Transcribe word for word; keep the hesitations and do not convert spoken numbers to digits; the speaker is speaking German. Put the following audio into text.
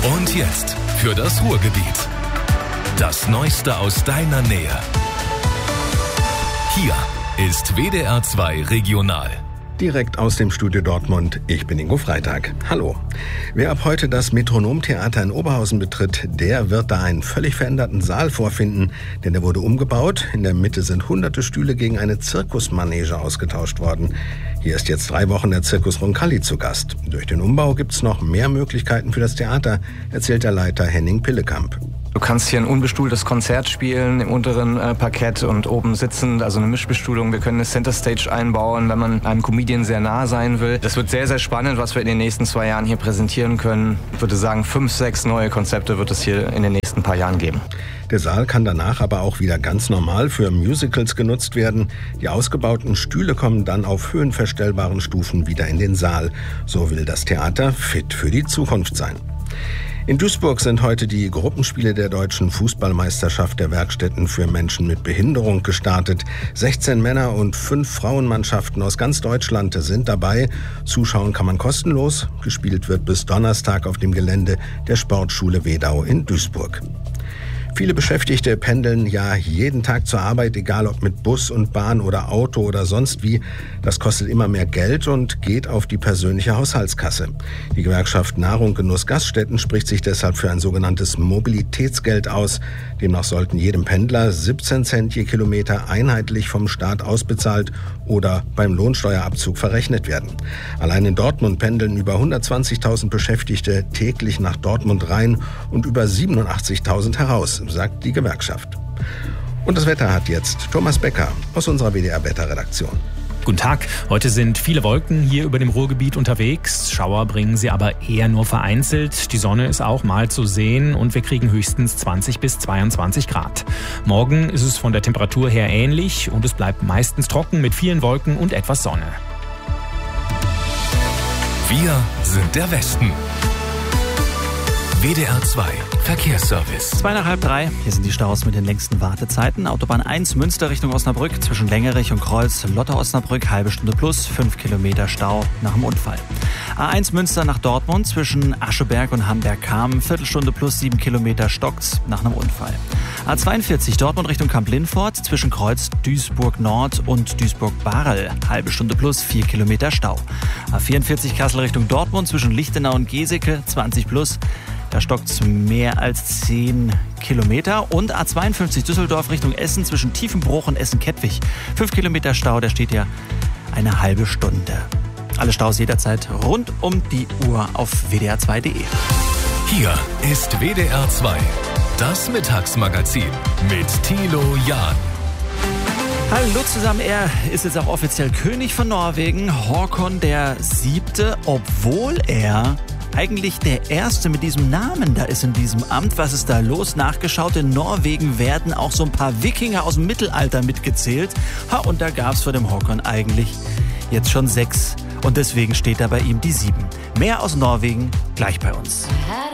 Und jetzt für das Ruhrgebiet. Das Neueste aus deiner Nähe. Hier ist W D R zwei Regional. Direkt aus dem Studio Dortmund, ich bin Ingo Freitag. Hallo. Wer ab heute das Metronomtheater in Oberhausen betritt, der wird da einen völlig veränderten Saal vorfinden, denn der wurde umgebaut. In der Mitte sind hunderte Stühle gegen eine Zirkusmanege ausgetauscht worden. Hier ist jetzt drei Wochen der Zirkus Roncalli zu Gast. Durch den Umbau gibt es noch mehr Möglichkeiten für das Theater, erzählt der Leiter Henning Pillekamp. Du kannst hier ein unbestuhltes Konzert spielen im unteren äh, Parkett und oben sitzend, also eine Mischbestuhlung. Wir können eine Center Stage einbauen, wenn man einem Comedian sehr nah sein will. Das wird sehr, sehr spannend, was wir in den nächsten zwei Jahren hier präsentieren können. Ich würde sagen, fünf, sechs neue Konzepte wird es hier in den nächsten paar Jahren geben. Der Saal kann danach aber auch wieder ganz normal für Musicals genutzt werden. Die ausgebauten Stühle kommen dann auf höhenverstellbaren Stufen wieder in den Saal. So will das Theater fit für die Zukunft sein. In Duisburg sind heute die Gruppenspiele der deutschen Fußballmeisterschaft der Werkstätten für Menschen mit Behinderung gestartet. sechzehn Männer- und fünf Frauenmannschaften aus ganz Deutschland sind dabei. Zuschauen kann man kostenlos. Gespielt wird bis Donnerstag auf dem Gelände der Sportschule Wedau in Duisburg. Viele Beschäftigte pendeln ja jeden Tag zur Arbeit, egal ob mit Bus und Bahn oder Auto oder sonst wie. Das kostet immer mehr Geld und geht auf die persönliche Haushaltskasse. Die Gewerkschaft Nahrung, Genuss, Gaststätten spricht sich deshalb für ein sogenanntes Mobilitätsgeld aus. Demnach sollten jedem Pendler siebzehn Cent je Kilometer einheitlich vom Staat ausbezahlt oder beim Lohnsteuerabzug verrechnet werden. Allein in Dortmund pendeln über hundertzwanzigtausend Beschäftigte täglich nach Dortmund rein und über siebenundachtzigtausend heraus, sagt die Gewerkschaft. Und das Wetter hat jetzt Thomas Becker aus unserer W D R-Wetter-Redaktion. Guten Tag. Heute sind viele Wolken hier über dem Ruhrgebiet unterwegs. Schauer bringen sie aber eher nur vereinzelt. Die Sonne ist auch mal zu sehen und wir kriegen höchstens zwanzig bis zweiundzwanzig Grad. Morgen ist es von der Temperatur her ähnlich und es bleibt meistens trocken mit vielen Wolken und etwas Sonne. Wir sind der Westen. W D R zwei Verkehrsservice. Zwei nach halb drei. Hier sind die Staus mit den längsten Wartezeiten. Autobahn eins Münster Richtung Osnabrück zwischen Längerich und Kreuz Lotte-Osnabrück, halbe Stunde plus, fünf Kilometer Stau nach dem Unfall. A eins Münster nach Dortmund zwischen Ascheberg und Hamberg-Kamen, Viertelstunde plus, sieben Kilometer stockt's nach einem Unfall. A zweiundvierzig Dortmund Richtung Kamp-Lindfort zwischen Kreuz Duisburg-Nord und Duisburg-Barel, halbe Stunde plus, vier Kilometer Stau. A vierundvierzig Kassel Richtung Dortmund zwischen Lichtenau und Geseke, zwanzig plus. Da stockt's mehr als zehn Kilometer. Und A zweiundfünfzig Düsseldorf Richtung Essen zwischen Tiefenbruch und Essen-Kettwig. fünf Kilometer Stau, da steht ja eine halbe Stunde. Alle Staus jederzeit rund um die Uhr auf W D R zwei Punkt de. Hier ist W D R zwei, das Mittagsmagazin mit Thilo Jahn. Hallo zusammen, er ist jetzt auch offiziell König von Norwegen, Håkon der Siebte, obwohl er eigentlich der Erste mit diesem Namen da ist in diesem Amt. Was ist da los? Nachgeschaut, in Norwegen werden auch so ein paar Wikinger aus dem Mittelalter mitgezählt. Ha, und da gab's vor dem Håkon eigentlich jetzt schon sechs. Und deswegen steht da bei ihm die Sieben. Mehr aus Norwegen gleich bei uns.